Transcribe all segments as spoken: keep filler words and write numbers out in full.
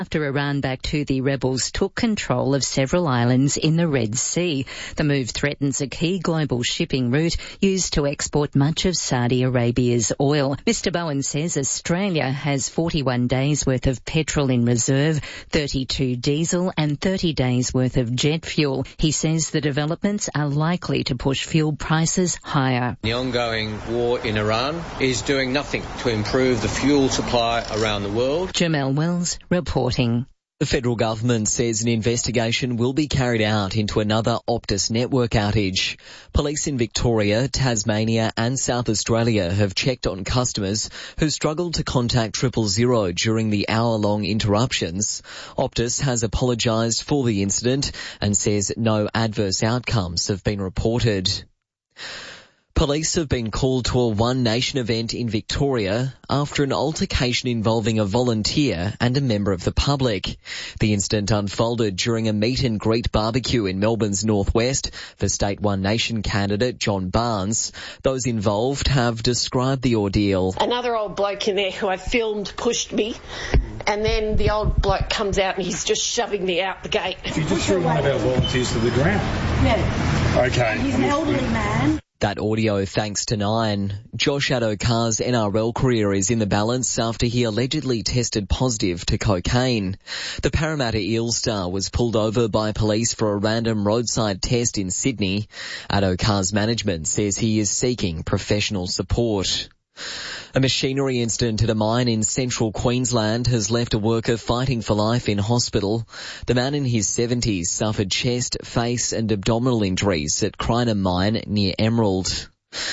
After Iran backed Houthi rebels took control of several islands in the Red Sea. The move threatens a key global shipping route used to export much of Saudi Arabia's oil. Mister Bowen says Australia has forty-one days worth of petrol in reserve, thirty-two diesel and thirty days worth of jet fuel. He says the developments are likely to push fuel prices higher. The ongoing war in Iran is doing nothing to improve the fuel supply around the world. Jamel Wells reporting. The federal government says an investigation will be carried out into another Optus network outage. Police in Victoria, Tasmania and South Australia have checked on customers who struggled to contact triple zero during the hour-long interruptions. Optus has apologised for the incident and says no adverse outcomes have been reported. Police have been called to a One Nation event in Victoria after an altercation involving a volunteer and a member of the public. The incident unfolded during a meet and greet barbecue in Melbourne's northwest for State One Nation candidate John Barnes. Those involved have described the ordeal. Another old bloke in there who I filmed pushed me, and then the old bloke comes out and he's just shoving me out the gate. You just threw one of our volunteers to the ground? Yeah. Okay. He's an elderly man. That audio thanks to Nine. Josh Addo-Carr's N R L career is in the balance after he allegedly tested positive to cocaine. The Parramatta Eels star was pulled over by police for a random roadside test in Sydney. Addo-Carr's management says he is seeking professional support. A machinery incident at a mine in central Queensland has left a worker fighting for life in hospital. The man in his seventies suffered chest, face and abdominal injuries at Crinum Mine near Emerald.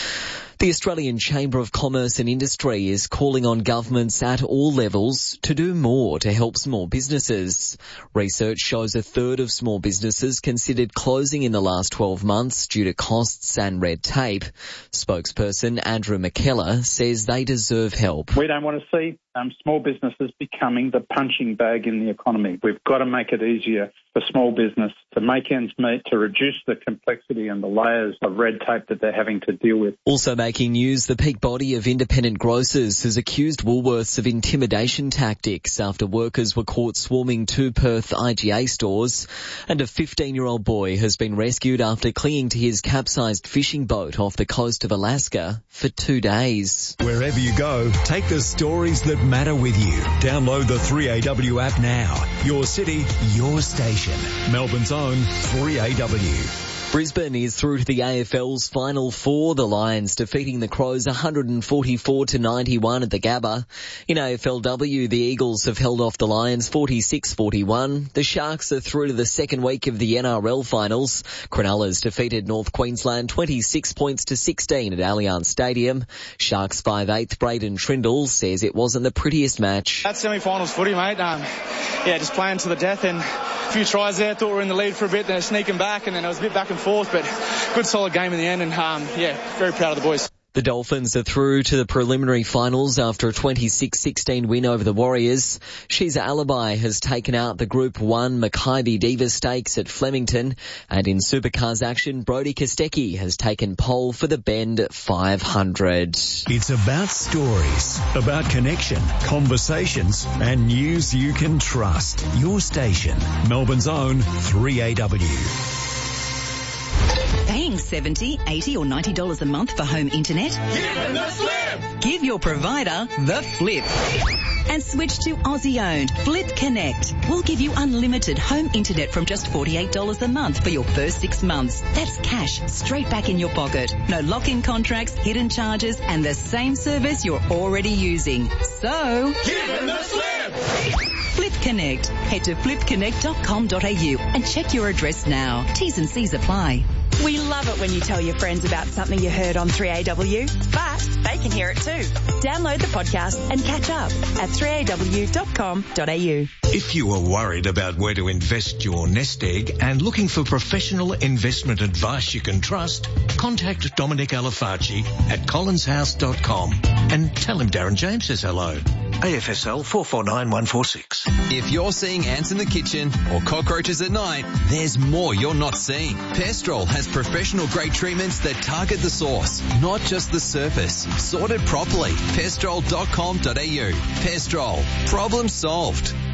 The Australian Chamber of Commerce and Industry is calling on governments at all levels to do more to help small businesses. Research shows a third of small businesses considered closing in the last twelve months due to costs and red tape. Spokesperson Andrew McKellar says they deserve help. We don't want to see um, small businesses becoming the punching bag in the economy. We've got to make it easier for small business to make ends meet, to reduce the complexity and the layers of red tape that they're having to deal with. Also making news, the peak body of independent grocers has accused Woolworths of intimidation tactics after workers were caught swarming two Perth I G A stores, and a fifteen-year-old boy has been rescued after clinging to his capsized fishing boat off the coast of Alaska for two days. Wherever you go, take the stories that matter with you. Download the three A W app now. Your city, your station. Melbourne's own three A W. Brisbane is through to the A F L's Final Four, the Lions defeating the Crows one forty-four to ninety-one at the Gabba. In A F L W, the Eagles have held off the Lions forty-six forty-one. The Sharks are through to the second week of the N R L finals. Cronulla's defeated North Queensland twenty-six points to sixteen at Allianz Stadium. Sharks five eighth Braden Trindle says it wasn't the prettiest match. That's semi-finals footy, mate. Um, yeah, just playing to the death, and a few tries there. Thought we were in the lead for a bit, then sneaking back, and then it was a bit back and forth, but good solid game in the end, and um, yeah, very proud of the boys. The Dolphins are through to the preliminary finals after a twenty-six sixteen win over the Warriors. Shiza Alibi has taken out the Group one Makybe Diva Stakes at Flemington, and in Supercars action, Brody Kostecki has taken pole for the Bend five hundred. It's about stories, about connection, conversations and news you can trust. Your station, Melbourne's own three A W. Paying seventy dollars, eighty dollars or ninety dollars a month for home internet? Give them the Flip! Give your provider the Flip. And switch to Aussie-owned Flip Connect. We'll give you unlimited home internet from just forty-eight dollars a month for your first six months. That's cash straight back in your pocket. No lock-in contracts, hidden charges, and the same service you're already using. So, give them the Flip! Flip Connect. Head to flip connect dot com dot a u and check your address now. T's and C's apply. We love it when you tell your friends about something you heard on three A W, but they can hear it too. Download the podcast and catch up at three a w dot com dot a u. If you are worried about where to invest your nest egg and looking for professional investment advice you can trust, contact Dominic Alafaci at collins house dot com and tell him Darren James says hello. A F S L four four nine one four six. If you're seeing ants in the kitchen or cockroaches at night, there's more you're not seeing. Pestrol has professional grade treatments that target the source, not just the surface. Sorted properly. pestrol dot com dot a u. Pestrol. Problem solved.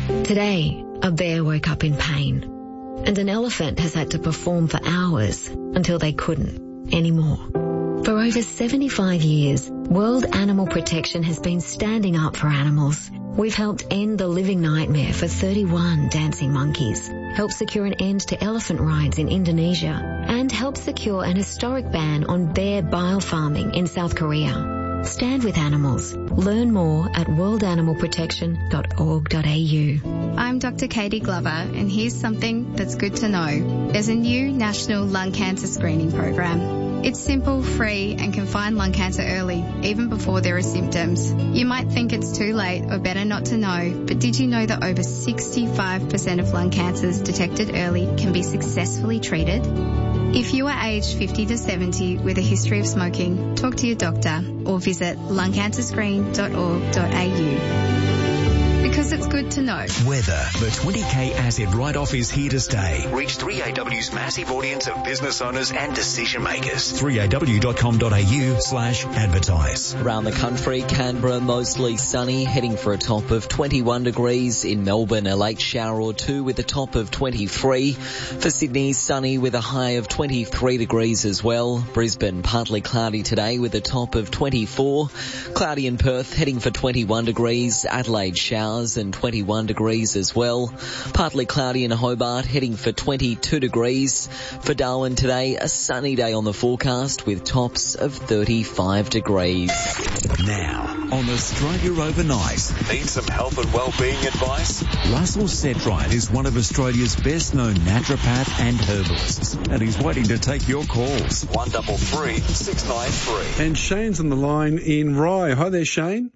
Today, a bear woke up in pain, and an elephant has had to perform for hours until they couldn't anymore. For over seventy-five years, World Animal Protection has been standing up for animals. We've helped end the living nightmare for thirty-one dancing monkeys, helped secure an end to elephant rides in Indonesia, and helped secure an historic ban on bear bile farming in South Korea. Stand with animals. Learn more at world animal protection dot org dot a u. I'm Doctor Katie Glover, and here's something that's good to know. There's a new national lung cancer screening program. It's simple, free, and can find lung cancer early, even before there are symptoms. You might think it's too late or better not to know, but did you know that over sixty-five percent of lung cancers detected early can be successfully treated? If you are aged fifty to seventy with a history of smoking, talk to your doctor or visit lung cancer screen dot org dot a u. Because it's good to know. Weather. The twenty K asset write-off is here to stay. Reach three A W's massive audience of business owners and decision makers. three A W dot com dot a u slash advertise. Around the country, Canberra mostly sunny, heading for a top of twenty-one degrees. In Melbourne, a late shower or two with a top of twenty-three. For Sydney, sunny with a high of twenty-three degrees as well. Brisbane, partly cloudy today with a top of twenty-four. Cloudy in Perth, heading for twenty-one degrees. Adelaide, showers and twenty-one degrees as well. Partly cloudy in Hobart, heading for twenty-two degrees. For Darwin today, a sunny day on the forecast with tops of thirty-five degrees. Now, on Australia Overnight. Need some health and well-being advice? Russell Setright is one of Australia's best-known naturopath and herbalists, and he's waiting to take your calls. one double three six nine three. And Shane's on the line in Rye. Hi there, Shane.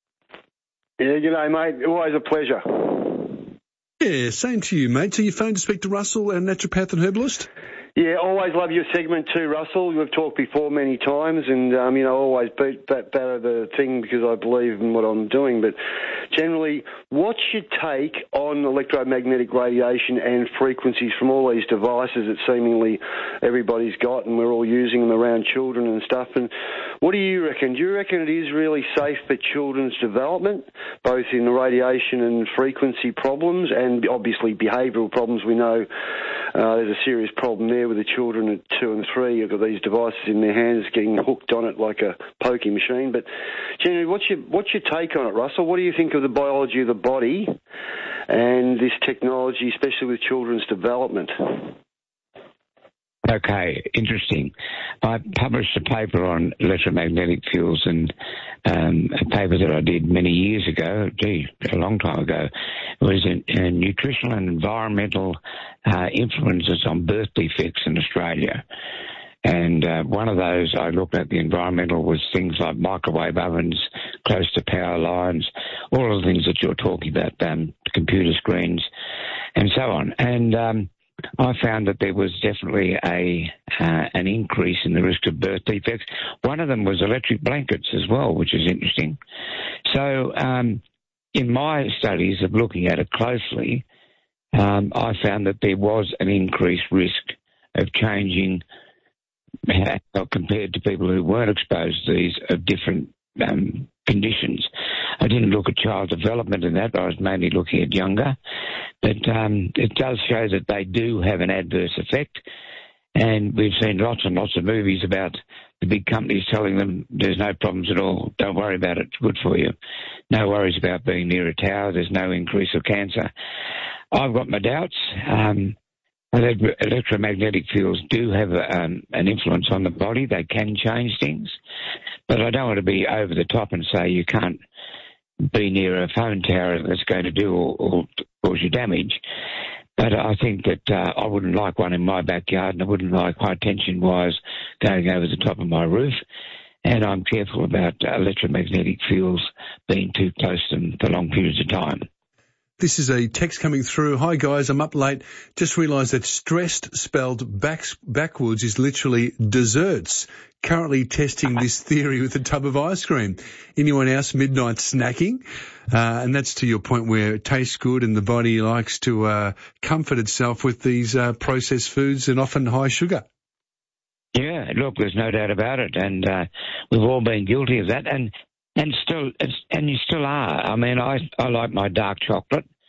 Yeah, g'day, mate. Always a pleasure. Yeah, same to you, mate. So you phoned to speak to Russell, our naturopath and herbalist? Yeah, always love your segment too, Russell. We've talked before many times, and, um, you know, always beat that better the thing because I believe in what I'm doing. But generally, what's your take on electromagnetic radiation and frequencies from all these devices that seemingly everybody's got, and we're all using them around children and stuff? And what do you reckon? Do you reckon it is really safe for children's development, both in the radiation and frequency problems, and obviously behavioural problems? We know uh, there's a serious problem there with the children at two and three who've got these devices in their hands getting hooked on it like a poking machine. But generally, what's your, what's your take on it, Russell? What do you think of the biology of the body and this technology, especially with children's development? Okay, interesting. I published a paper on electromagnetic fields, and um, a paper that I did many years ago, gee, a long time ago. It was in, in nutritional and environmental uh, influences on birth defects in Australia. And uh, one of those I looked at, the environmental, was things like microwave ovens close to power lines, all of the things that you're talking about, um, computer screens, and so on. And um, I found that there was definitely a uh, an increase in the risk of birth defects. One of them was electric blankets as well, which is interesting. So um, in my studies of looking at it closely, um, I found that there was an increased risk of changing uh, compared to people who weren't exposed to these of different um, conditions. I didn't look at child development in that, but I was mainly looking at younger. But um, it does show that they do have an adverse effect. And we've seen lots and lots of movies about the big companies telling them there's no problems at all. Don't worry about it. It's good for you. No worries about being near a tower. There's no increase of cancer. I've got my doubts. Um, electromagnetic fields do have a, um, an influence on the body. They can change things. But I don't want to be over the top and say you can't be near a phone tower that's going to do or, or cause you damage. But I think that uh, I wouldn't like one in my backyard, and I wouldn't like high tension wires going over the top of my roof. And I'm careful about uh, electromagnetic fields being too close to them for long periods of time. This is a text coming through. Hi guys, I'm up late. Just realised that stressed spelled back, backwards is literally desserts. Currently testing this theory with a tub of ice cream. Anyone else midnight snacking? Uh, and that's to your point where it tastes good and the body likes to uh, comfort itself with these uh, processed foods and often high sugar. Yeah, look, there's no doubt about it. And uh, we've all been guilty of that. And And still, it's, and you still are. I mean, I I like my dark chocolate,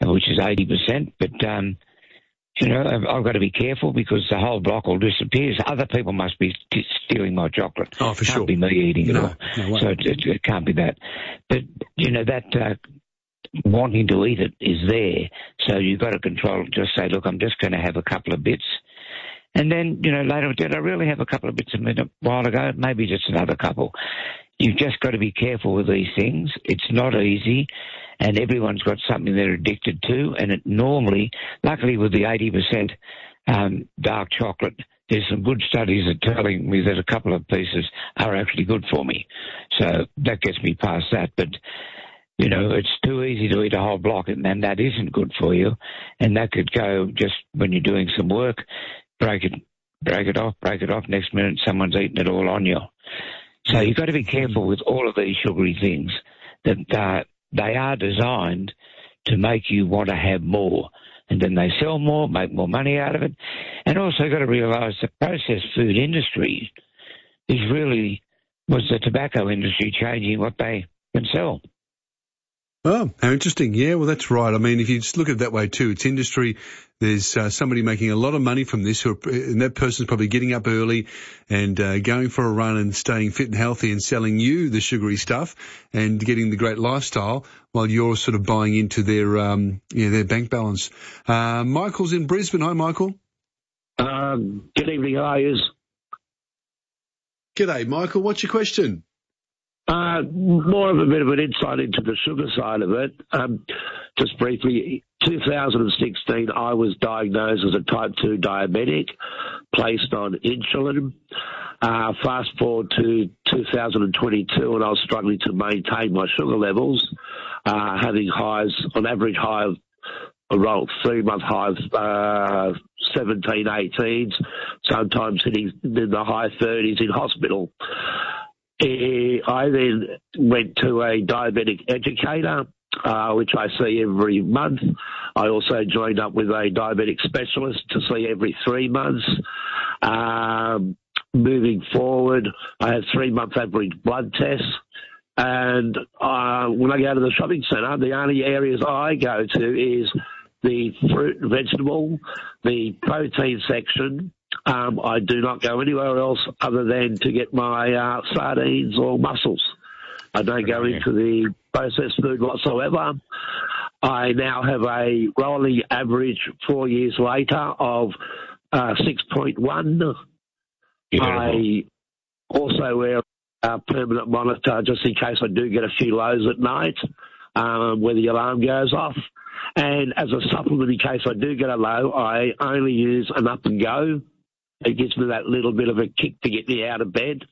which is eighty percent. But, um, you know, I've, I've got to be careful because the whole block will disappear. So other people must be t- stealing my chocolate. Oh, for can't sure. Be me eating it no, all. No, so it, it, it can't be that. But, you know, that uh, wanting to eat it is there. So you've got to control it. Just say, look, I'm just going to have a couple of bits. And then, you know, later, did I really have a couple of bits a minute, a while ago? Maybe just another couple. You've just got to be careful with these things. It's not easy, and everyone's got something they're addicted to, and it normally, luckily with the eighty percent um, dark chocolate, there's some good studies that are telling me that a couple of pieces are actually good for me. So that gets me past that. But, you know, it's too easy to eat a whole block, and, and that isn't good for you, and that could go just when you're doing some work, break it, break it off, break it off, next minute someone's eating it all on you. So you've got to be careful with all of these sugary things, that uh, they are designed to make you want to have more. And then they sell more, make more money out of it. And also got to realise the processed food industry is really, was the tobacco industry changing what they can sell. Oh, how interesting. Yeah, well, that's right. I mean, if you just look at it that way too, it's industry. There's uh, somebody making a lot of money from this, who are, and that person's probably getting up early and uh, going for a run and staying fit and healthy and selling you the sugary stuff and getting the great lifestyle while you're sort of buying into their um, yeah, their bank balance. Uh, Michael's in Brisbane. Hi, Michael. Uh, good evening, how are you? G'day, Michael. What's your question? Uh, more of a bit of an insight into the sugar side of it. Um, just briefly, two thousand sixteen, I was diagnosed as a type two diabetic, placed on insulin. Uh, fast forward to two thousand twenty-two, and I was struggling to maintain my sugar levels, uh, having highs, on average high of around three-month highs, uh, seventeen, eighteens, sometimes hitting in the high thirties in hospital. I then went to a diabetic educator, uh, which I see every month. I also joined up with a diabetic specialist to see every three months. Um, moving forward, I have three-month average blood tests. And uh, when I go to the shopping centre, the only areas I go to is the fruit and vegetable, the protein section. Um, I do not go anywhere else other than to get my uh, sardines or mussels. I don't go into the processed food whatsoever. I now have a rolling average four years later of uh, six point one. I also wear a permanent monitor just in case I do get a few lows at night, um, where the alarm goes off. And as a supplement in case I do get a low, I only use an up and go. It gives me that little bit of a kick to get me out of bed,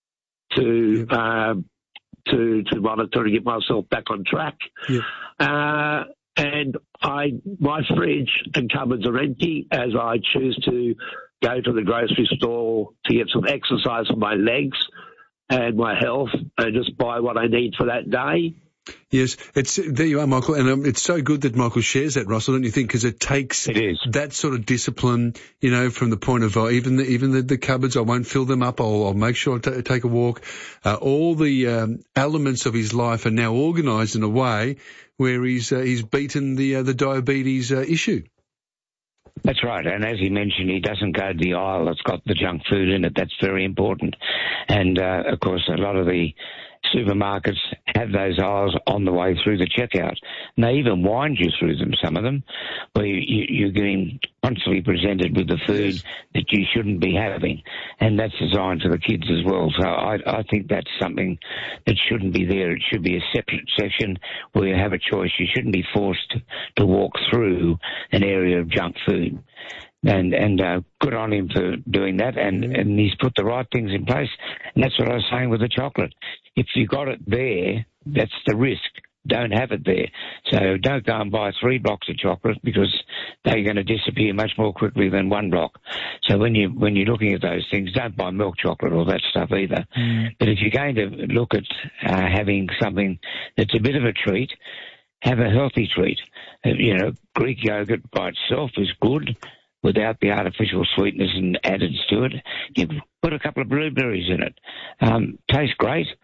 to yep. um, to to monitor and get myself back on track. Yep. Uh, and I my fridge and cupboards are empty as I choose to go to the grocery store to get some exercise for my legs and my health, and just buy what I need for that day. Yes, it's there you are, Michael, and um, it's so good that Michael shares that, Russell, don't you think? Because it takes it is. that sort of discipline, you know, from the point of uh, even the, even the, the cupboards. I won't fill them up. I'll, I'll make sure I t- take a walk. Uh, all the um, elements of his life are now organised in a way where he's uh, he's beaten the uh, the diabetes uh, issue. That's right, and as he mentioned, he doesn't go to the aisle that's got the junk food in it. That's very important, and uh, of course, a lot of the supermarkets have those aisles on the way through the checkout. And they even wind you through them, some of them, where you, you, you're getting constantly presented with the food that you shouldn't be having. And that's designed for the kids as well. So I, I think that's something that shouldn't be there. It should be a separate section where you have a choice. You shouldn't be forced to walk through an area of junk food. And, and uh, good on him for doing that, and, and he's put the right things in place. And that's what I was saying with the chocolate. If you got it there, that's the risk. Don't have it there. So don't go and buy three blocks of chocolate because they're going to disappear much more quickly than one block. So when, you, when you're looking at those things, don't buy milk chocolate or that stuff either. Mm. But if you're going to look at uh, having something that's a bit of a treat, have a healthy treat. Uh, you know, Greek yogurt by itself is good, without the artificial sweetness and addeds to it. You put a couple of blueberries in it. Um, tastes great,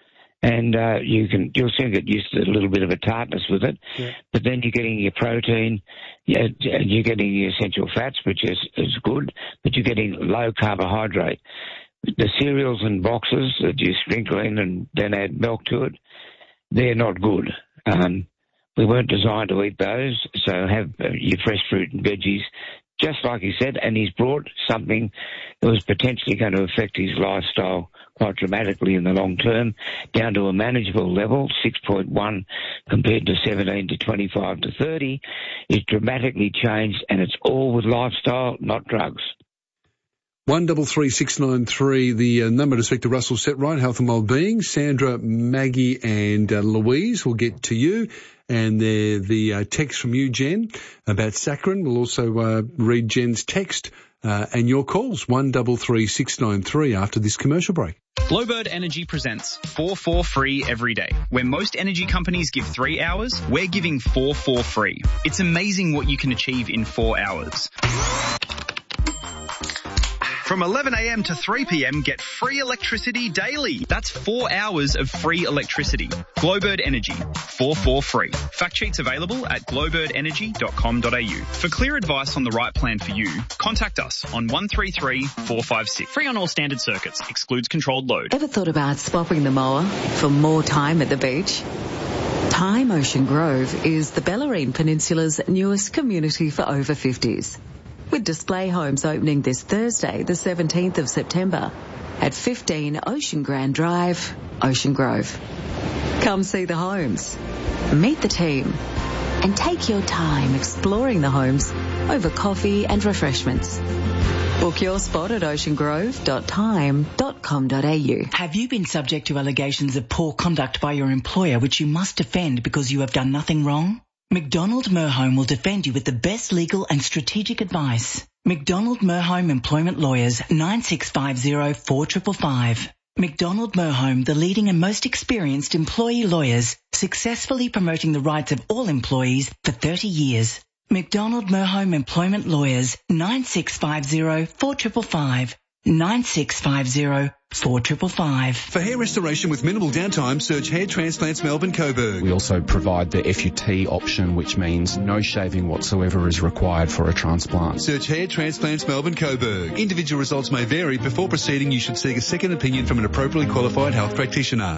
and uh, you can you'll soon get used to a little bit of a tartness with it. Yeah. But then you're getting your protein, you're getting your essential fats, which is, is good, but you're getting low carbohydrate. The cereals and boxes that you sprinkle in and then add milk to it, they're not good. Um, we weren't designed to eat those, so have uh, your fresh fruit and veggies, just like he said, and he's brought something that was potentially going to affect his lifestyle quite dramatically in the long term, down to a manageable level, six point one compared to seventeen to twenty-five to thirty, is dramatically changed, and it's all with lifestyle, not drugs. One double three six nine three, the uh, number to speak to Russell Setright, Health and Wellbeing. Sandra, Maggie and uh, Louise will get to you. And the, the uh, text from you, Jen, about saccharin. We'll also uh, read Jen's text uh, and your calls. One double three six nine three after this commercial break. Glowbird Energy presents four four free every day. Where most energy companies give three hours, we're giving four four free. It's amazing what you can achieve in four hours. From eleven a.m. to three p.m, get free electricity daily. That's four hours of free electricity. Glowbird Energy, four four free. Fact sheets available at glowbird energy dot com dot a u. For clear advice on the right plan for you, contact us on one three three four five six. Free on all standard circuits. Excludes controlled load. Ever thought about swapping the mower for more time at the beach? Time Ocean Grove is the Bellarine Peninsula's newest community for over fifties. With display homes opening this Thursday, the seventeenth of September, at fifteen Ocean Grand Drive, Ocean Grove. Come see the homes, meet the team, and take your time exploring the homes over coffee and refreshments. Book your spot at ocean grove dot time dot com dot a u. Have you been subject to allegations of poor conduct by your employer which you must defend because you have done nothing wrong? McDonald Merhome will defend you with the best legal and strategic advice. McDonald Merhome Employment Lawyers, nine six five zero four five five five. McDonald Merhome, the leading and most experienced employee lawyers, successfully promoting the rights of all employees for thirty years. McDonald Merhome Employment Lawyers, nine six five zero four five five five. nine six five zero four five five five. For hair restoration with minimal downtime, search Hair Transplants Melbourne Coburg. We also provide the F U T option, which means no shaving whatsoever is required for a transplant. Search Hair Transplants Melbourne Coburg. Individual results may vary. Before proceeding, you should seek a second opinion from an appropriately qualified health practitioner.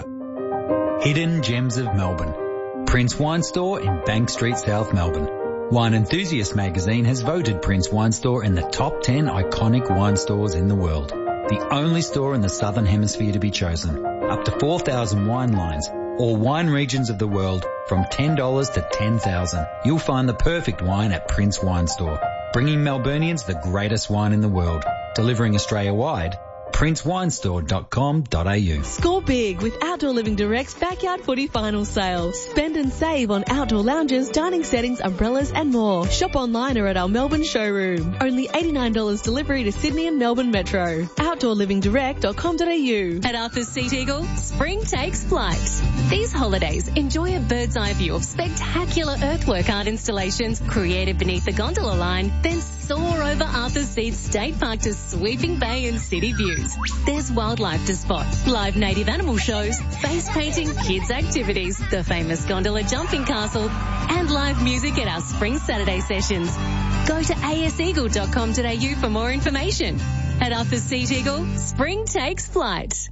Hidden Gems of Melbourne. Prince Wine Store in Bank Street, South Melbourne. Wine Enthusiast magazine has voted Prince Wine Store in the top ten iconic wine stores in the world. The only store in the Southern Hemisphere to be chosen. Up to four thousand wine lines, all wine regions of the world, from ten dollars to ten thousand dollars. You'll find the perfect wine at Prince Wine Store, bringing Melburnians the greatest wine in the world, delivering Australia-wide. prince wine store dot com dot a u. Score big with Outdoor Living Direct's Backyard Footy Final Sale. Spend and save on outdoor lounges, dining settings, umbrellas and more. Shop online or at our Melbourne showroom. Only eighty-nine dollars delivery to Sydney and Melbourne Metro. outdoor living direct dot com dot a u. At Arthur's Seat Eagle, spring takes flight. These holidays, enjoy a bird's eye view of spectacular earthwork art installations created beneath the gondola line, then soar over Arthur's Seat State Park to sweeping bay and city views. There's wildlife to spot, live native animal shows, face painting, kids activities, the famous gondola jumping castle, and live music at our Spring Saturday sessions. Go to a s eagle dot com dot a u for more information. At Arthur's Seat Eagle, spring takes flight.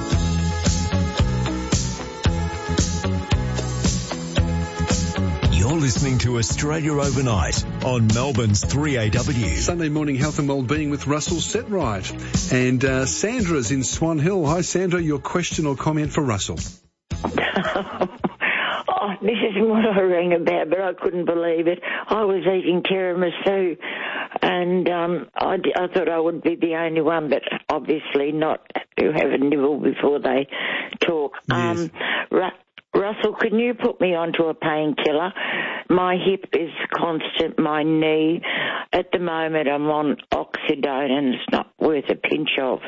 You're listening to Australia Overnight on Melbourne's three A W. Sunday morning health and wellbeing with Russell Setright. And uh, Sandra's in Swan Hill. Hi, Sandra. Your question or comment for Russell? Oh, this isn't what I rang about, but I couldn't believe it. I was eating tiramisu, and um, I, d- I thought I would be the only one, but obviously not, who have a nibble before they talk. Yes. Um, Ru- Russell, can you put me onto a painkiller? My hip is constant, my knee. At the moment, I'm on oxidone, and it's not worth a pinch of.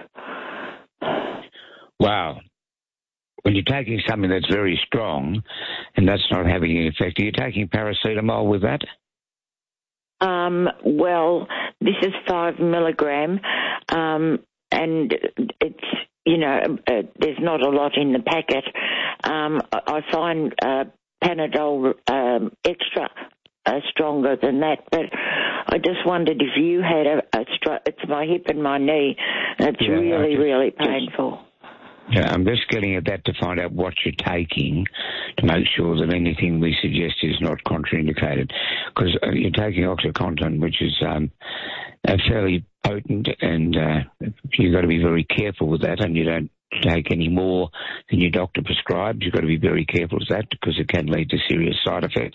Wow. When you're taking something that's very strong and that's not having any effect, are you taking paracetamol with that? Um, well, this is five milligram, um, and it's, you know, uh, there's not a lot in the packet. um, I, I find uh, Panadol um, extra uh, stronger than that, but I just wondered if you had a, a stru- it's my hip and my knee, and it's Yeah, really, just, really painful. Yeah, I'm just getting at that to find out what you're taking to make sure that anything we suggest is not contraindicated. Because uh, you're taking OxyContin, which is um, uh, fairly potent, and uh, you've got to be very careful with that, and you don't take any more than your doctor prescribes. You've got to be very careful with that because it can lead to serious side effects.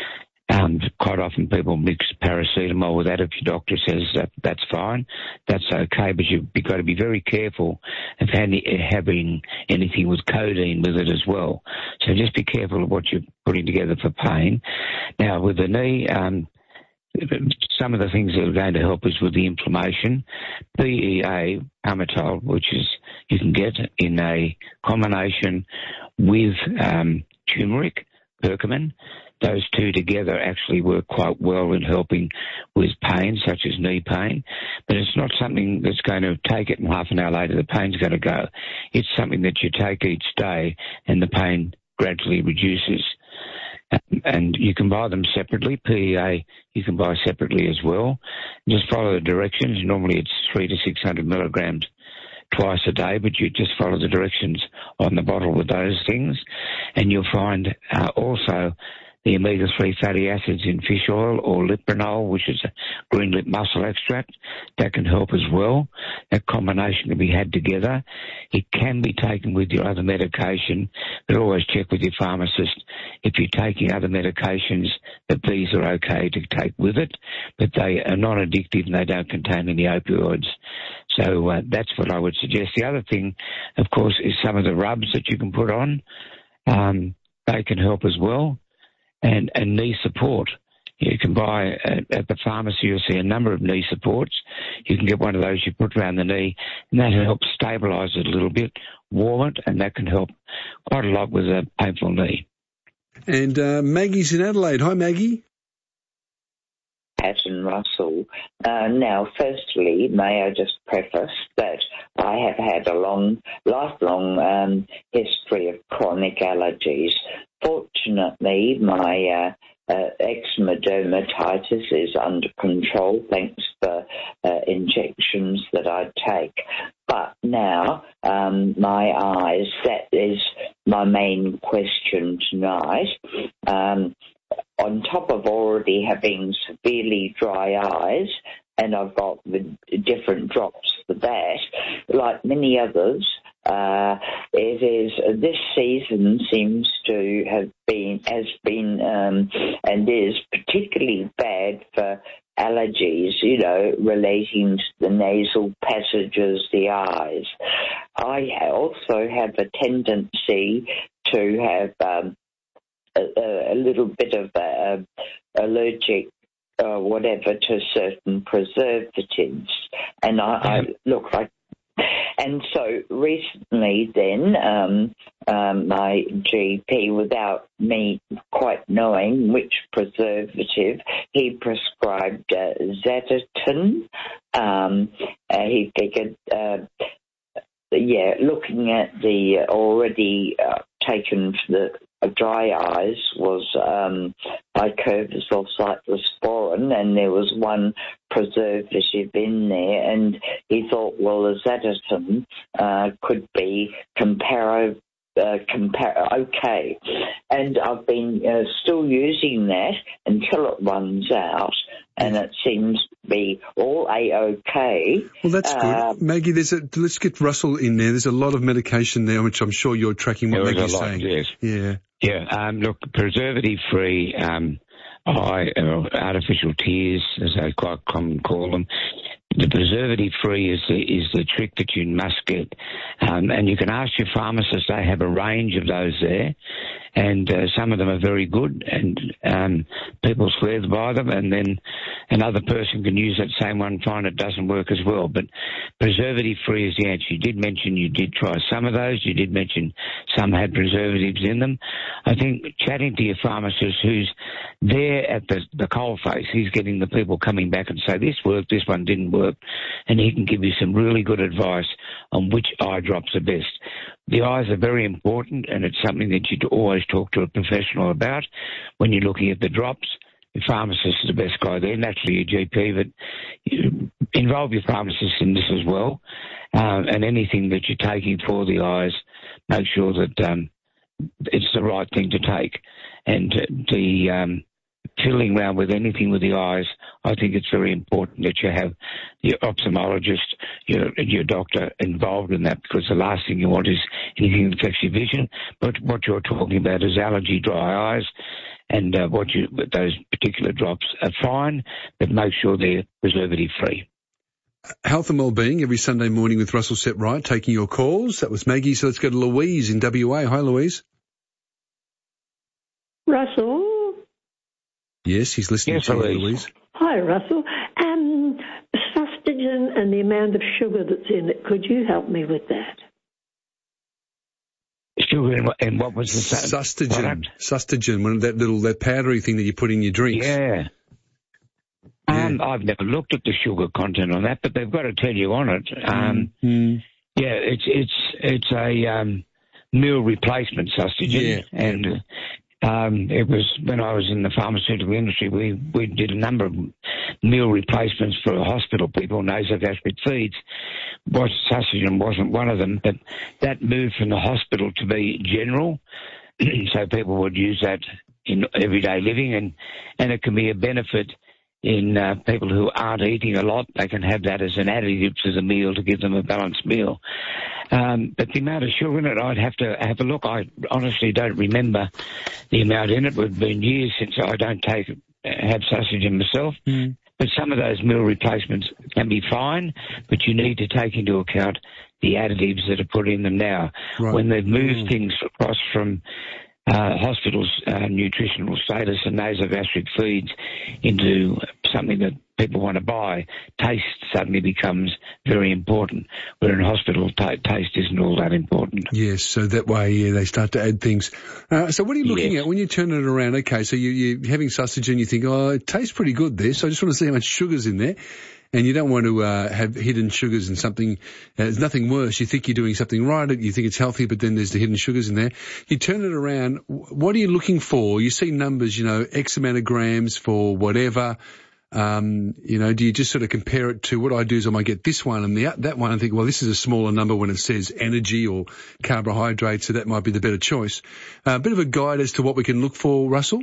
Um, quite often people mix paracetamol with that. If your doctor says that that's fine, that's okay, but you've got to be very careful of having anything with codeine with it as well. So just be careful of what you're putting together for pain. Now, with the knee, um, some of the things that are going to help is with the inflammation. P E A, Palmital, which is you can get in a combination with um, turmeric, curcumin. Those two together actually work quite well in helping with pain, such as knee pain. But it's not something that's going to take it and half an hour later the pain's going to go. It's something that you take each day and the pain gradually reduces. And you can buy them separately. P E A you can buy separately as well. Just follow the directions. Normally it's three to six hundred milligrams twice a day, but you just follow the directions on the bottle with those things. And you'll find uh, also the omega three fatty acids in fish oil, or Lipronol, which is a green lip mussel extract. That can help as well. That combination can be had together. It can be taken with your other medication, but always check with your pharmacist if you're taking other medications that these are okay to take with it, but they are not addictive and they don't contain any opioids. So uh, that's what I would suggest. The other thing, of course, is some of the rubs that you can put on. Um, they can help as well. And, and knee support. You can buy at, at the pharmacy, you'll see a number of knee supports. You can get one of those you put around the knee, and that helps stabilise it a little bit, warm it, and that can help quite a lot with a painful knee. And uh, Maggie's in Adelaide. Hi, Maggie. Pat and Russell. Uh, now, firstly, may I just preface that I have had a long, lifelong um, history of chronic allergies. Fortunately, my uh, uh, eczema dermatitis is under control thanks to uh, injections that I take. But now, um, my eyes, that is my main question tonight. Um, on top of already having severely dry eyes, and I've got the different drops for that, like many others, uh, it is, this season seems to have been, has been, um, and is particularly bad for allergies, you know, relating to the nasal passages, the eyes. I also have a tendency to have, um, A, a little bit of uh, allergic uh, whatever to certain preservatives, and I, I look like, and so recently then um, um, my G P, without me quite knowing which preservative, he prescribed uh, Zaditon. Um, uh, he figured, uh, yeah, looking at the already uh, taken for the dry eyes was um, icovazole cyclosporin, and there was one preservative in there, and he thought, well, the Zaditon uh, could be comparo, uh, compar- okay. And I've been uh, still using that until it runs out, and it seems to be all A-OK. Well, that's uh, good. Maggie, there's a, let's get Russell in there. There's a lot of medication there, which I'm sure you're tracking what There is Maggie's a lot, saying. yes. Yeah. Yeah, um, look, preservative-free um, eye, uh, artificial tears, as they quite common call them. The preservative-free is the, is the trick that you must get. Um, and you can ask your pharmacist, they have a range of those there, and uh, some of them are very good, and um, people swear by them, and then another person can use that same one and find it doesn't work as well. But preservative-free is the answer. You did mention you did try some of those. You did mention some had preservatives in them. I think chatting to your pharmacist who's there at the, the coalface, he's getting the people coming back and say, this worked, this one didn't work, and he can give you some really good advice on which eye drops are best. The eyes are very important, and it's something that you'd always talk to a professional about when you're looking at the drops. The pharmacist is the best guy there, naturally your G P, but you involve your pharmacist in this as well. Um, and anything that you're taking for the eyes, make sure that um, it's the right thing to take. And the um, fiddling around with anything with the eyes, I think it's very important that you have your ophthalmologist, your your doctor involved in that, because the last thing you want is anything that affects your vision. But what you're talking about is allergy, dry eyes, and uh, what you those particular drops are fine, but make sure they're preservative-free. Health and Wellbeing every Sunday morning with Russell Setright, taking your calls. That was Maggie. So let's go to Louise in W A. Hi, Louise. Russell? Yes, he's listening yes, to Louise. you, Louise. Hi, Russell. Um, Sustagen and the amount of sugar that's in it, could you help me with that? Sugar and what, and what was the Sustagen? Sustagen, one of that little that powdery thing that you put in your drinks. Yeah. Yeah. Um, I've never looked at the sugar content on that, but they've got to tell you on it. Um, mm-hmm. Yeah, it's it's it's a um, meal replacement Sustagen, yeah. and um, it was when I was in the pharmaceutical industry, we we did a number of meal replacements for hospital people, nasogastric feeds. What Sustagen wasn't one of them, but that moved from the hospital to be general, so people would use that in everyday living, and and it can be a benefit. In uh, people who aren't eating a lot, they can have that as an additive to the meal to give them a balanced meal. Um, but the amount of sugar in it, I'd have to have a look. I honestly don't remember the amount in it. It's been years since I don't take have Sustagen myself. Mm. But some of those meal replacements can be fine, but you need to take into account the additives that are put in them now. Right. When they've moved mm. things across from Uh, hospitals' uh, nutritional status and nasogastric feeds into something that people want to buy, taste suddenly becomes very important, where in hospital t- taste isn't all that important. Yes, so that way, yeah, they start to add things. Uh, so what are you looking yes. at when you turn it around? Okay, so you, you're having Sustagen, you think, oh, it tastes pretty good there, so I just want to see how much sugar's in there. And you don't want to uh, have hidden sugars in something. Uh, there's nothing worse. You think you're doing something right, you think it's healthy, but then there's the hidden sugars in there. You turn it around. What are you looking for? You see numbers, you know, X amount of grams for whatever. Um, you know, do you just sort of compare it to what I do is I might get this one and the, that one and think, well, this is a smaller number when it says energy or carbohydrates, so that might be the better choice. A uh, bit of a guide as to what we can look for, Russell?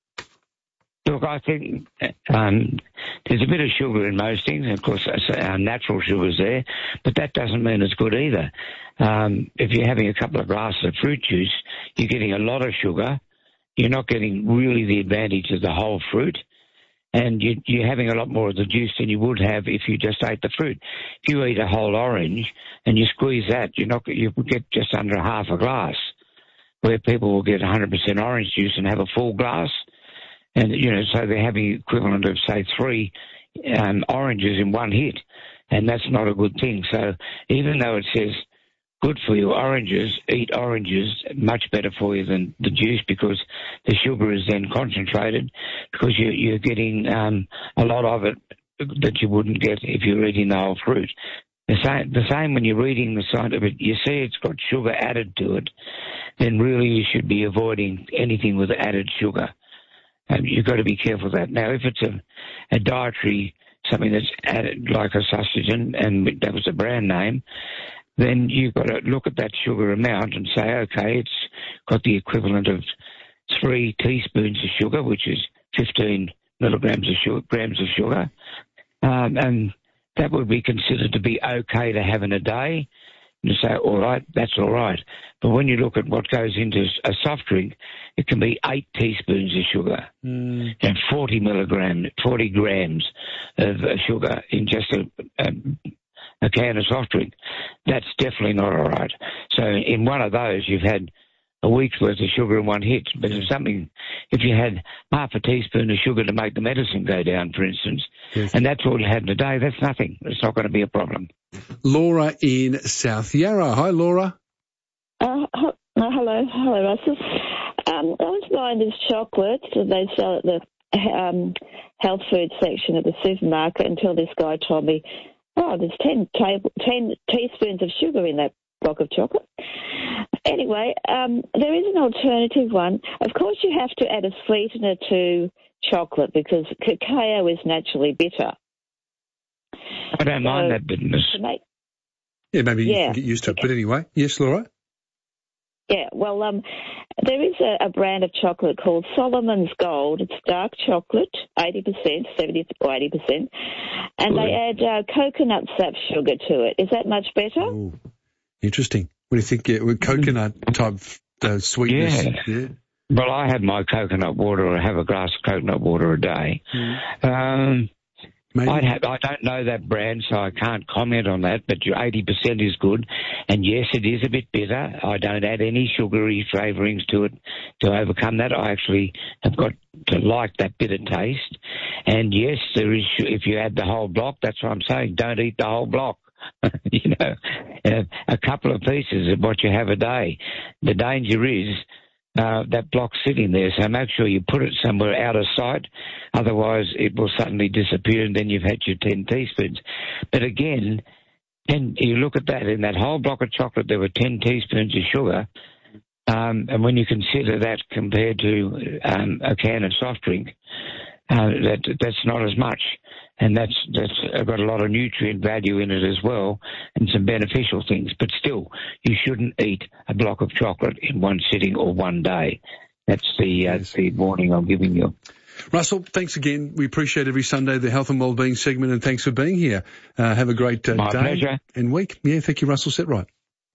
Look, I think um, there's a bit of sugar in most things. Of course, our natural sugar's there, but that doesn't mean it's good either. Um, if you're having a couple of glasses of fruit juice, you're getting a lot of sugar. You're not getting really the advantage of the whole fruit, and you, you're having a lot more of the juice than you would have if you just ate the fruit. If you eat a whole orange and you squeeze that, you're not you get just under half a glass, where people will get one hundred percent orange juice and have a full glass. And, you know, so they're having equivalent of, say, three um, oranges in one hit, and that's not a good thing. So even though it says good for you oranges, eat oranges, much better for you than the juice, because the sugar is then concentrated, because you, you're getting um, a lot of it that you wouldn't get if you're eating the whole fruit. The same, the same when you're reading the side of it, you see it's got sugar added to it, then really you should be avoiding anything with added sugar. Um, you've got to be careful of that. Now, if it's a, a dietary, something that's added, like a Sustagen, and that was a brand name, then you've got to look at that sugar amount and say, okay, it's got the equivalent of three teaspoons of sugar, which is fifteen milligrams of sugar, grams of sugar, um, and that would be considered to be okay to have in a day. You say, all right, that's all right. But when you look at what goes into a soft drink, it can be eight teaspoons of sugar mm. and forty milligrams, forty grams of sugar in just a, a, a can of soft drink. That's definitely not all right. So in one of those, you've had a week's worth of sugar in one hit. But if something, if you had half a teaspoon of sugar to make the medicine go down, for instance, yes. and that's all you had in a day, that's nothing. It's not going to be a problem. Laura in South Yarra. Hi, Laura. Uh, hello, hello, Russell. Um, I was buying this chocolate that they sell at the um, health food section of the supermarket until this guy told me, oh, there's ten, table, ten teaspoons of sugar in that block of chocolate. Anyway, um, there is an alternative one. Of course, you have to add a sweetener to chocolate because cacao is naturally bitter. I don't so, mind that bitterness. Make, yeah, maybe you yeah, can get used to it. But anyway, yes, Laura? Yeah, well, um, there is a, a brand of chocolate called Solomon's Gold. It's dark chocolate, eighty percent, seventy or eighty percent, and Good. they add uh, coconut sap sugar to it. Is that much better? Ooh, interesting. What do you think? Yeah, with coconut type uh, sweetness? Yeah. yeah. Well, I have my coconut water, or have a glass of coconut water a day. Mm. Um, I'd have, I don't know that brand, so I can't comment on that, but your eighty percent is good. And yes, it is a bit bitter. I don't add any sugary flavourings to it to overcome that. I actually have got to like that bitter taste. And yes, there is, if you add the whole block, that's what I'm saying, don't eat the whole block. you know, uh, a couple of pieces of what you have a day. The danger is Uh, that block sitting there, so make sure you put it somewhere out of sight, otherwise it will suddenly disappear and then you've had your ten teaspoons. But again, then you look at that, in that whole block of chocolate there were ten teaspoons of sugar, um, and when you consider that compared to um, a can of soft drink, uh, that that's not as much. And that's that's got a lot of nutrient value in it as well, and some beneficial things. But still, you shouldn't eat a block of chocolate in one sitting or one day. That's the, uh, yes. the warning I'm giving you. Russell, thanks again. We appreciate every Sunday the health and wellbeing segment, and thanks for being here. Uh, have a great uh, My day pleasure. and week. Yeah, thank you, Russell Setright.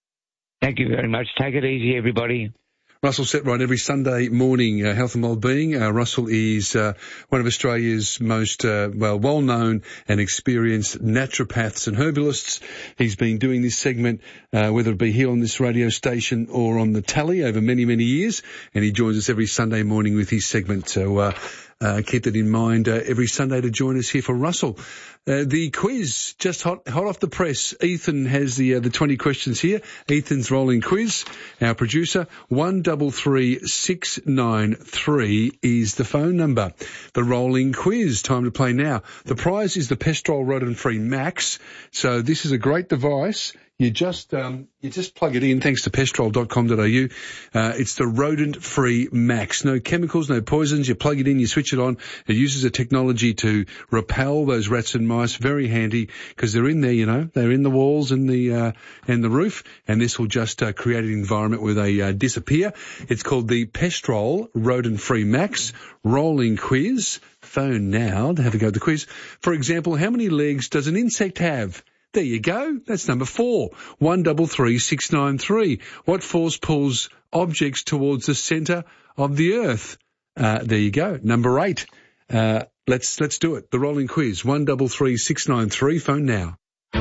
Thank you very much. Take it easy, everybody. Russell Setright every Sunday morning, uh, health and wellbeing. Uh, Russell is uh, one of Australia's most uh, well well-known and experienced naturopaths and herbalists. He's been doing this segment, uh, whether it be here on this radio station or on the tally, over many, many years, and he joins us every Sunday morning with his segment. So uh, uh, keep that in mind uh, every Sunday to join us here for Russell. Uh, the quiz, just hot, hot off the press. Ethan has the uh, the twenty questions here. Ethan's rolling quiz. Our producer, one double three six nine three is the phone number. The rolling quiz. Time to play now. The prize is the Pestrol Rodent-Free Max. So this is a great device. You just um, you just plug it in, thanks to pestrol dot com dot a u. Uh, it's the Rodent-Free Max. No chemicals, no poisons. You plug it in, you switch it on. It uses a technology to repel those rats and mice. Very handy because they're in there, you know. They're in the walls and the uh, and the roof, and this will just uh, create an environment where they uh, disappear. It's called the Pestrol Rodent-Free Max. Rolling quiz. Phone now to have a go at the quiz. For example, how many legs does an insect have? There you go. That's number four. One double three six nine three. What force pulls objects towards the centre of the earth? Uh, there you go. Number eight. Uh, let's let's do it. The rolling quiz. One double three six nine three. Phone now.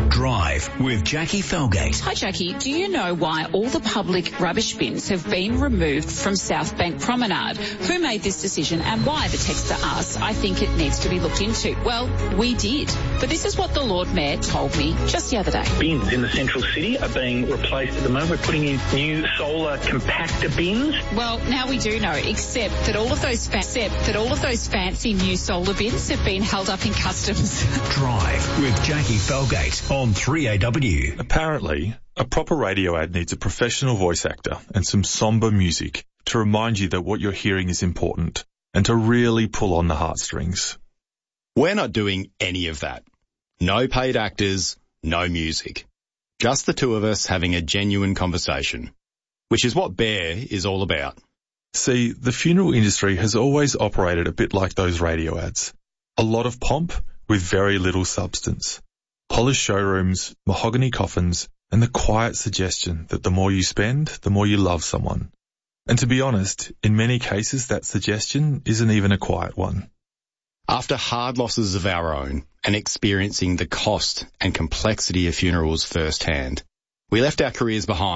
Drive with Jackie Felgate. Hi, Jackie. Do you know why all the public rubbish bins have been removed from South Bank Promenade? Who made this decision and why? The texter asks. I think it needs to be looked into. Well, we did. But this is what the Lord Mayor told me just the other day. Bins in the central city are being replaced at the moment. We're putting in new solar compactor bins. Well, now we do know, except that all of those fa- except that all of those fancy new solar bins have been held up in customs. Drive with Jackie Felgate on three A W. Apparently, a proper radio ad needs a professional voice actor and some somber music to remind you that what you're hearing is important and to really pull on the heartstrings. We're not doing any of that. No paid actors, no music. Just the two of us having a genuine conversation, which is what Bear is all about. See, the funeral industry has always operated a bit like those radio ads. A lot of pomp with very little substance. Polished showrooms, mahogany coffins, and the quiet suggestion that the more you spend, the more you love someone. And to be honest, in many cases that suggestion isn't even a quiet one. After hard losses of our own and experiencing the cost and complexity of funerals firsthand, we left our careers behind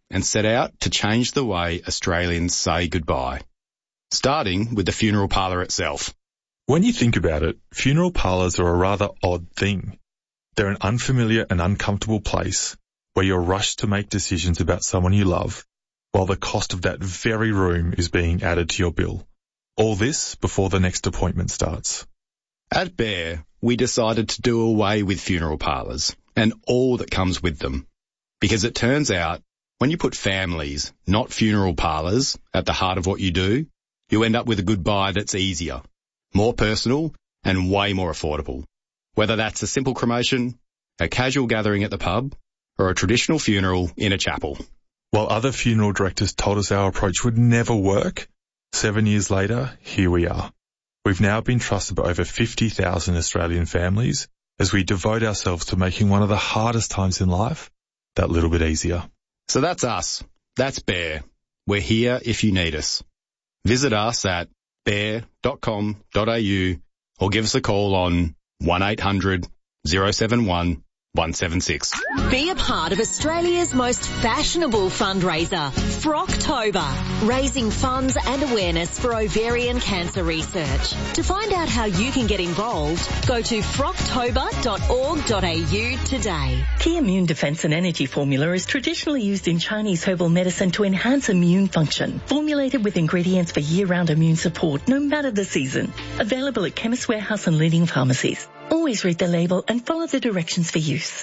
and set out to change the way Australians say goodbye, starting with the funeral parlour itself. When you think about it, funeral parlours are a rather odd thing. They're an unfamiliar and uncomfortable place where you're rushed to make decisions about someone you love, while the cost of that very room is being added to your bill. All this before the next appointment starts. At Bear, we decided to do away with funeral parlours and all that comes with them. Because it turns out, when you put families, not funeral parlours, at the heart of what you do, you end up with a goodbye that's easier, more personal, and way more affordable. Whether that's a simple cremation, a casual gathering at the pub, or a traditional funeral in a chapel. While other funeral directors told us our approach would never work, seven years later, here we are. We've now been trusted by over fifty thousand Australian families as we devote ourselves to making one of the hardest times in life that little bit easier. So that's us. That's Bear. We're here if you need us. Visit us at bear dot com dot a u or give us a call on one eight hundred oh seven one one seven six. Be a part of Australia's most fashionable fundraiser, Frocktober, raising funds and awareness for ovarian cancer research. To find out how you can get involved, go to frocktober dot org dot a u today. Key Immune Defense and Energy Formula is traditionally used in Chinese herbal medicine to enhance immune function. Formulated with ingredients for year-round immune support, no matter the season. Available at Chemist Warehouse and leading pharmacies. Always read the label and follow the directions for use.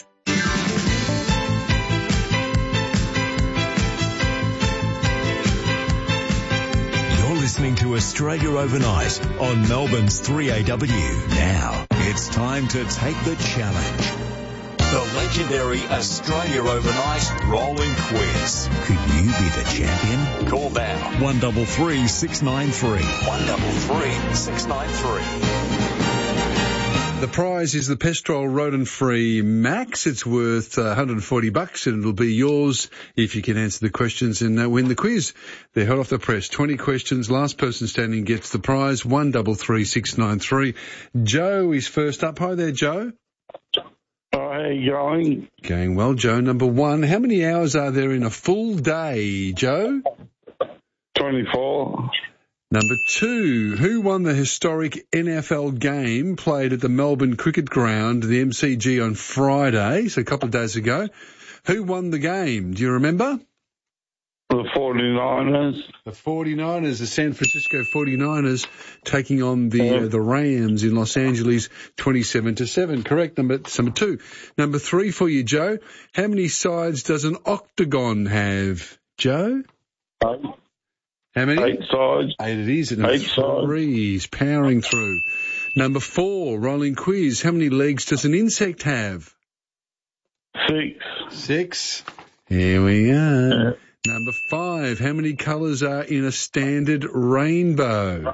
You're listening to Australia Overnight on Melbourne's three A W. Now, it's time to take the challenge. The legendary Australia Overnight Rolling Quiz. Could you be the champion? Call now. one three three, six nine three. one three three, six nine three. The prize is the Pestrol rodent-free Max. It's worth uh, one hundred forty bucks, and it'll be yours if you can answer the questions and uh, win the quiz. They're hot off the press. twenty questions. Last person standing gets the prize. one three three, six nine three. Joe is first up. Hi there, Joe. How are you going? Going well, Joe. Number one, how many hours are there in a full day, Joe? twenty-four. Number two, who won the historic N F L game played at the Melbourne Cricket Ground, the M C G, on Friday, so a couple of days ago? Who won the game? Do you remember? The forty-niners. The forty-niners, the San Francisco forty-niners, taking on the uh, the Rams in Los Angeles, twenty-seven to seven. Correct. Number number two. Number three for you, Joe. How many sides does an octagon have, Joe? Eight. How many? Eight sides. Eight it is. Number Eight three is powering through. Number four, rolling quiz. How many legs does an insect have? Six. Six. Here we are. Yeah. Number five, how many colours are in a standard rainbow?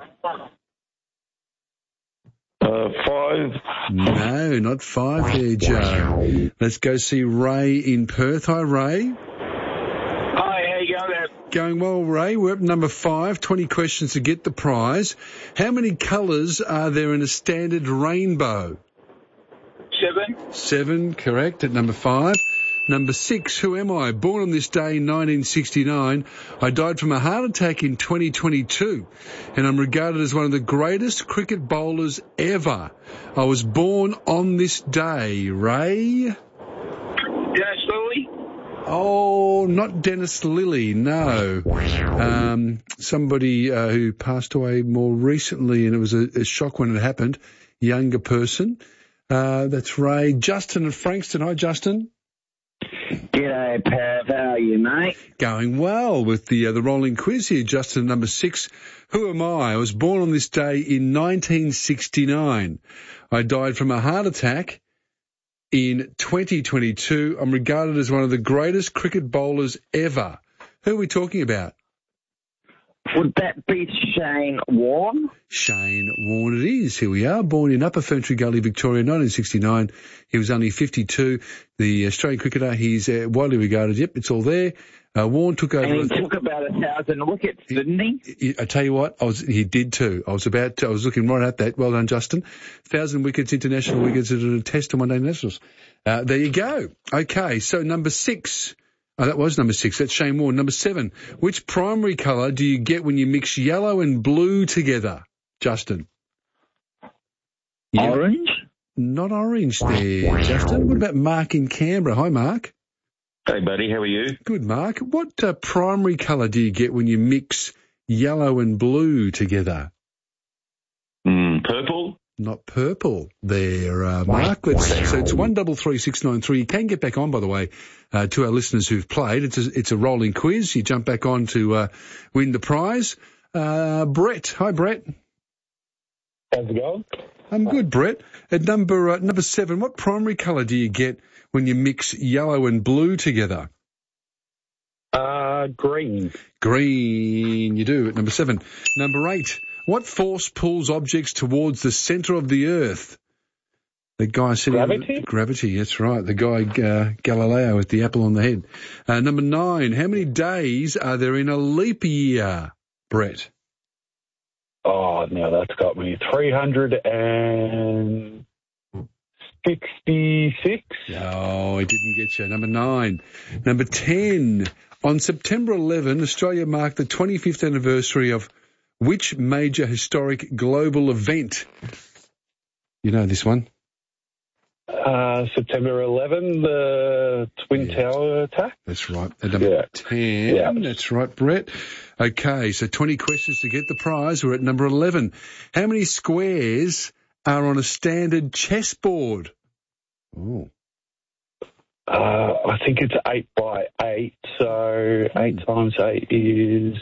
Uh, five. No, not five there, Joe. Let's go see Ray in Perth. Hi, Ray. Hi, how you going there? Going well, Ray. We're up number five, twenty questions to get the prize. How many colours are there in a standard rainbow? Seven. Seven, correct, at number five. Number six, who am I? Born on this day in nineteen sixty-nine. I died from a heart attack in twenty twenty-two, and I'm regarded as one of the greatest cricket bowlers ever. I was born on this day. Ray? Dennis Lilly? Oh, not Dennis Lilly, no. Um, somebody uh, who passed away more recently, and it was a, a shock when it happened. Younger person. Uh, that's Ray. Justin at Frankston. Hi, Justin. G'day, Pav. How are you, mate? Going well with the uh, the rolling quiz here, Justin. Number six. Who am I? I was born on this day in nineteen sixty-nine. I died from a heart attack in twenty twenty-two. I'm regarded as one of the greatest cricket bowlers ever. Who are we talking about? Would that be Shane Warne? Shane Warne it is. Here we are. Born in Upper Ferntree Gully, Victoria, nineteen sixty-nine. He was only fifty-two. The Australian cricketer, he's uh, widely regarded. Yep, it's all there. Uh, Warne took over. And he took about a thousand wickets, didn't he? he? I tell you what, I was, he did too. I was about to, I was looking right at that. Well done, Justin. Thousand wickets, international wickets at a test and one day nationals. Uh, there you go. Okay, so number six. Oh, that was number six. That's Shane Warne. Number seven. Which primary colour do you get when you mix yellow and blue together? Justin. Yeah. Orange? Not orange there, Justin. What about Mark in Canberra? Hi, Mark. Hey, buddy. How are you? Good, Mark. What uh, primary colour do you get when you mix yellow and blue together? Mm, purple? Not purple there, uh, Mark. Let's, so it's one double three six nine three. You can get back on, by the way, uh, to our listeners who've played. It's a, it's a rolling quiz. You jump back on to uh, win the prize. Uh, Brett. Hi, Brett. How's it going? I'm good, Brett. At number uh, number seven, what primary colour do you get when you mix yellow and blue together? Uh, green. Green, you do, at number seven. Number eight, what force pulls objects towards the centre of the Earth? The guy sitting... Gravity? Gravity, that's right. The guy, uh, Galileo, with the apple on the head. Uh, number nine, how many days are there in a leap year, Brett? Oh, now that's got me. three hundred sixty-six. Oh, I didn't get you. Number nine. Number ten. On September eleventh, Australia marked the twenty-fifth anniversary of which major historic global event? You know this one. Uh, September eleventh, the Twin yeah. Tower attack. That's right. At number yeah. ten. Yeah. That's right, Brett. Okay, so twenty questions to get the prize. We're at number eleven. How many squares are on a standard chessboard? Oh. Uh, I think it's eight by eight, so eight times eight is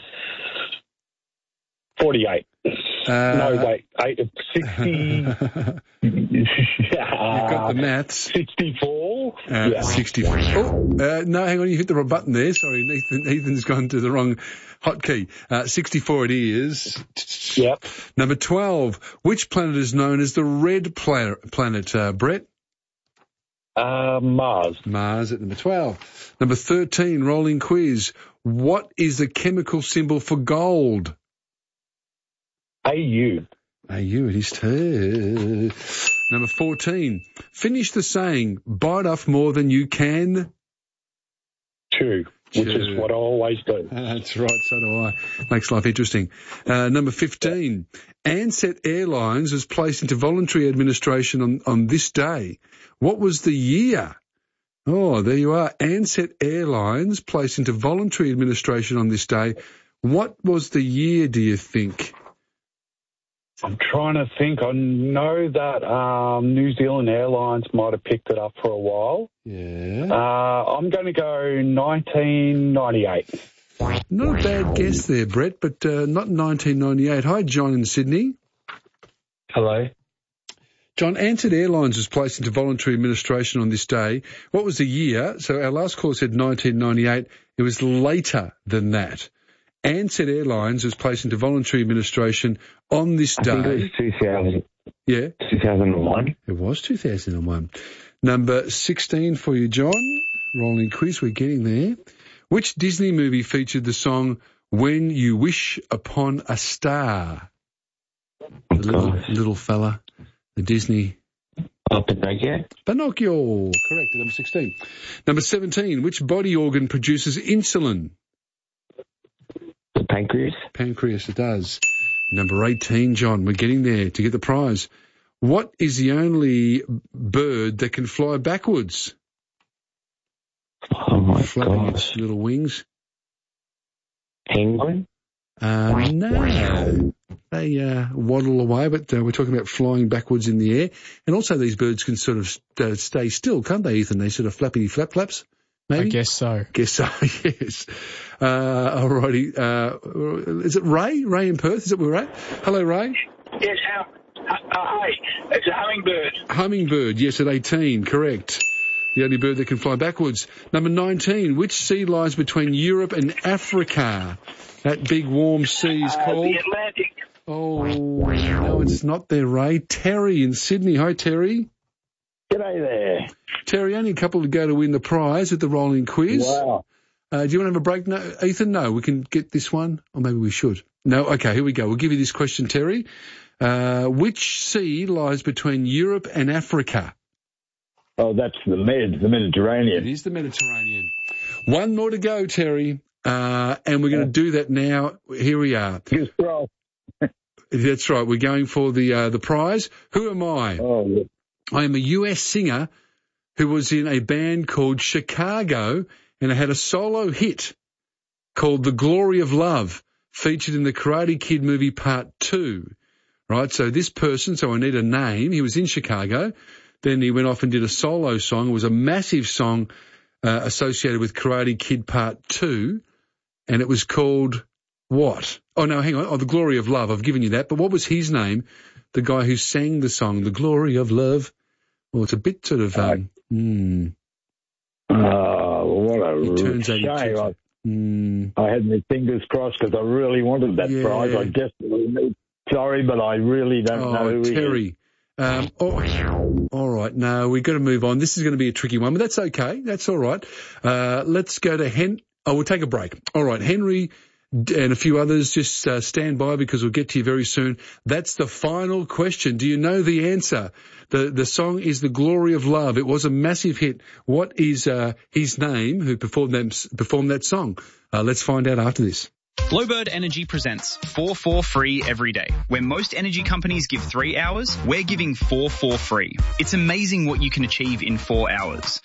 forty-eight. Uh, no, wait, eight, sixty. You've got the maths. sixty-four. Uh, yeah. sixty-four. Oh, uh, no, hang on, you hit the wrong button there. Sorry, Nathan, Nathan's gone to the wrong hotkey. Uh, sixty-four it is. Yep. Number twelve. Which planet is known as the red planet, planet uh, Brett? Uh, Mars. Mars at number twelve. Number thirteen, rolling quiz. What is the chemical symbol for gold? A U. A U, it is too. Number fourteen. Finish the saying, bite off more than you can. Chew, which Chew. is what I always do. That's right, so do I. Makes life interesting. Uh, number fifteen. Ansett Airlines was placed into voluntary administration on, on this day. What was the year? Oh, there you are. Ansett Airlines placed into voluntary administration on this day. What was the year, do you think? I'm trying to think. I know that um, New Zealand Airlines might have picked it up for a while. Yeah. Uh, I'm going to go nineteen ninety-eight. Not a bad guess there, Brett, but uh, not nineteen ninety-eight. Hi, John in Sydney. Hello. John, Ansett Airlines was placed into voluntary administration on this day. What was the year? So our last call said nineteen ninety-eight. It was later than that. Ansett Airlines was placed into voluntary administration on this day. I think it was two thousand. Yeah. two thousand one. It was two thousand one. Number sixteen for you, John. Rolling quiz, we're getting there. Which Disney movie featured the song When You Wish Upon a Star? The little, little fella, the Disney... Oh, Pinocchio. Pinocchio, correct, number sixteen. Number seventeen, which body organ produces insulin? The pancreas. Pancreas, it does. Number eighteen, John, we're getting there to get the prize. What is the only bird that can fly backwards? Oh, my Flapping gosh. its little wings. Penguin? Uh, no. They uh, waddle away, but uh, we're talking about flying backwards in the air. And also these birds can sort of uh, stay still, can't they, Ethan? They sort of flappity flap flaps. Maybe? I guess so. Guess so, yes. Uh, alrighty. Uh, is it Ray? Ray in Perth? Is it where we're at? Hello, Ray. Yes, how, uh, hi. It's a hummingbird. Hummingbird, yes, at eighteen, correct. The only bird that can fly backwards. Number nineteen, which sea lies between Europe and Africa? That big warm sea is uh, called? The Atlantic. Oh, no, it's not there, Ray. Terry in Sydney. Hi, Terry. G'day there. Terry, only a couple to go to win the prize at the rolling quiz. Wow. Uh, do you want to have a break? No, Ethan, no, we can get this one. Or maybe we should. No, okay, here we go. We'll give you this question, Terry. Uh, which sea lies between Europe and Africa? Oh, that's the Med, the Mediterranean. It is the Mediterranean. One more to go, Terry. Uh, and we're going to do that now. Here we are. Just roll. That's right. We're going for the uh, the prize. Who am I? Oh, yeah. I am a U S singer who was in a band called Chicago, and I had a solo hit called The Glory of Love, featured in the Karate Kid movie Part Two. Right, so this person, so I need a name. He was in Chicago. Then he went off and did a solo song. It was a massive song uh, associated with Karate Kid Part Two, and it was called what? Oh, no, hang on. Oh, The Glory of Love. I've given you that. But what was his name? The guy who sang the song, The Glory of Love. Well, it's a bit sort of... Um, uh, mm, oh, what a turns shame. I, mm, I had my fingers crossed because I really wanted that yeah. prize. I desperately need. Sorry, but I really don't oh, know who Terry. he is. Um, oh, all right, no, we've got to move on. This is going to be a tricky one, but that's okay. That's all right. Uh, let's go to Hen... Oh, we'll take a break. All right, Henry and a few others, just uh, stand by because we'll get to you very soon. That's the final question. Do you know the answer? The the song is The Glory of Love. It was a massive hit. What is uh, his name who performed that, performed that song? Uh, let's find out after this. Glowbird Energy presents four four free every day. Where most energy companies give three hours, we're giving four four free. It's amazing what you can achieve in four hours.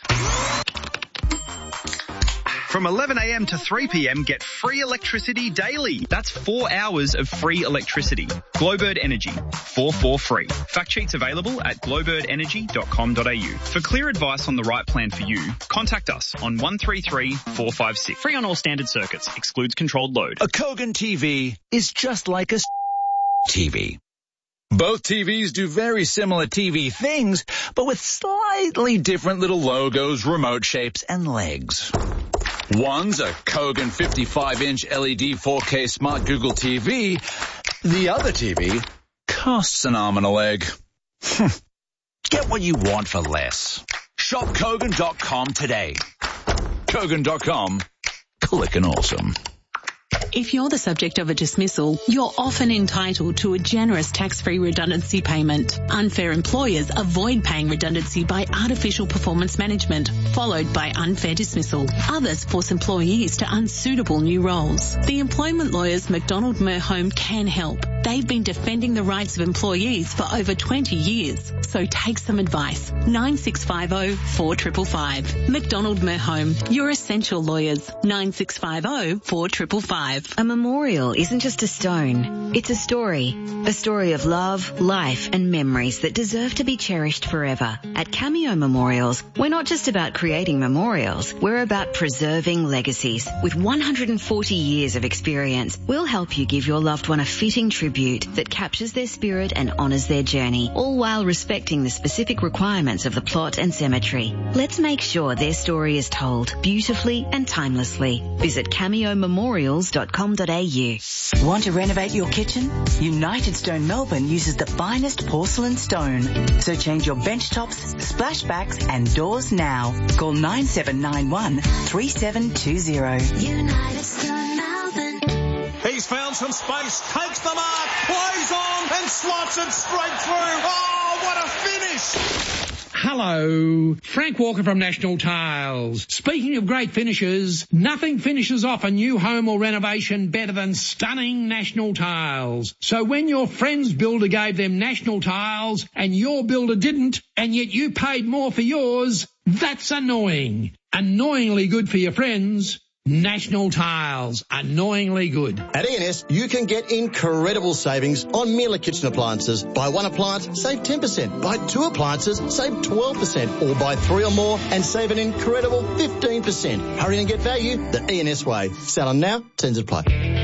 From eleven a.m. to three p.m, get free electricity daily. That's four hours of free electricity. Glowbird Energy, four four free. Fact sheets available at glowbird energy dot com dot a u. For clear advice on the right plan for you, contact us on one three three, four five six. Free on all standard circuits. Excludes controlled load. A Kogan T V is just like a T V. Both T Vs do very similar T V things, but with slightly different little logos, remote shapes, and legs. One's a Kogan fifty-five inch L E D four K Smart Google T V. The other T V costs an arm and a leg. Get what you want for less. Shop Kogan dot com today. Kogan dot com. Clickin' awesome. If you're the subject of a dismissal, you're often entitled to a generous tax-free redundancy payment. Unfair employers avoid paying redundancy by artificial performance management, followed by unfair dismissal. Others force employees to unsuitable new roles. The employment lawyers McDonald Merhome can help. They've been defending the rights of employees for over twenty years. So take some advice. nine six five zero, four five five five. McDonald Merhome, your essential lawyers. nine six five zero, four five five five. A memorial isn't just a stone. It's a story. A story of love, life and memories that deserve to be cherished forever. At Cameo Memorials, we're not just about creating memorials. We're about preserving legacies. With one hundred forty years of experience, we'll help you give your loved one a fitting tribute that captures their spirit and honours their journey, all while respecting the specific requirements of the plot and cemetery. Let's make sure their story is told beautifully and timelessly. Visit cameo memorials dot com dot a u. Want to renovate your kitchen? United Stone Melbourne uses the finest porcelain stone. So change your bench tops, splashbacks and doors now. Call nine seven nine one, three seven two zero. United Stone Melbourne. He's found some space, takes the mark, plays on and slots it straight through. Oh, what a finish! Hello, Frank Walker from National Tiles. Speaking of great finishes, nothing finishes off a new home or renovation better than stunning National Tiles. So when your friend's builder gave them National Tiles and your builder didn't, and yet you paid more for yours, that's annoying. Annoyingly good for your friends. National Tiles, annoyingly good. At E N S, you can get incredible savings on Miele kitchen appliances. Buy one appliance, save ten percent. Buy two appliances, save twelve percent. Or buy three or more and save an incredible fifteen percent. Hurry and get value the E N S way. Sell on now, terms apply.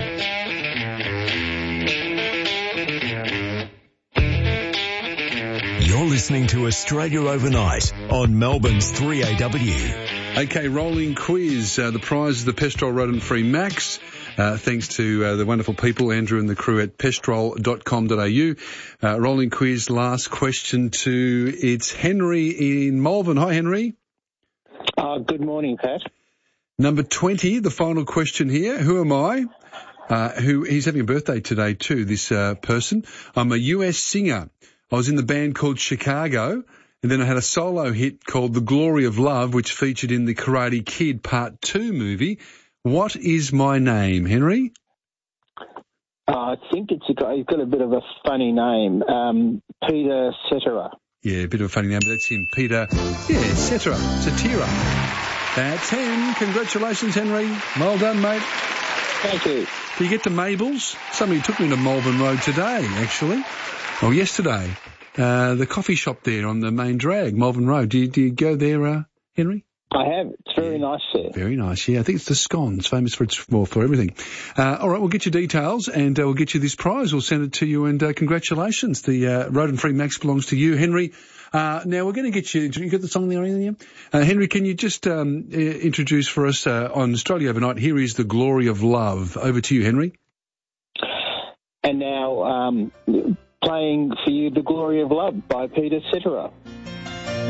You're listening to Australia Overnight on Melbourne's three A W. Okay, rolling quiz. Uh, the prize is the Pestrol Rodent-Free Max. Uh, thanks to uh, the wonderful people, Andrew and the crew at pestrol dot com dot a u. Uh, rolling quiz, last question to, it's Henry in Malvern. Hi, Henry. Uh, good morning, Pat. Number twenty, the final question here. Who am I? Uh, who, he's having a birthday today too, this uh, person. I'm a U S singer. I was in the band called Chicago, And then I had a solo hit called The Glory of Love, which featured in the Karate Kid Part two movie. What is my name, Henry? Uh, I think it's a guy, he's got a bit of a funny name, um, Peter Cetera. Yeah, a bit of a funny name, but that's him, Peter, yeah, Cetera, Cetera. That's him. Congratulations, Henry. Well done, mate. Thank you. Do you get to Mabel's? Somebody took me to Malvern Road today, actually. Or yesterday. Uh, the coffee shop there on the main drag, Malvern Road. Do you, do you go there, uh, Henry? I have. It's very yeah. nice there. Very nice, yeah. I think it's the scones, famous for its well, for everything. Uh, all right, we'll get you details and uh, we'll get you this prize. We'll send it to you and uh, congratulations. The uh, Rodent-Free Max belongs to you, Henry. Uh, now we're going to get you. Do you get the song there or anything? Uh, Henry, can you just um, uh, introduce for us uh, on Australia Overnight? Here is The Glory of Love. Over to you, Henry. And now um, playing for you, The Glory of Love by Peter Cetera.